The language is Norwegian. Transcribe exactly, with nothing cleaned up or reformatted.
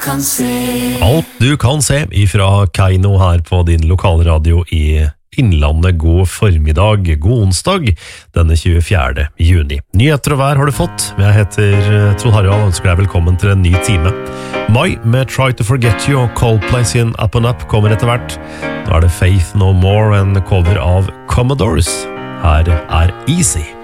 kan se. Alt du kan se ifra Kaino her på din lokalradio i Innlandet. God formiddag, god onsdag, denne tjuefjerde juni. Nyheter og vær har du fått. Jeg heter Trond Harald og ønsker deg velkommen til en ny time. Mai med Try to Forget You og Coldplay sin Up and Up kommer etter hvert. Nå er det Faith No More, en cover av Commodores. Her er Easy.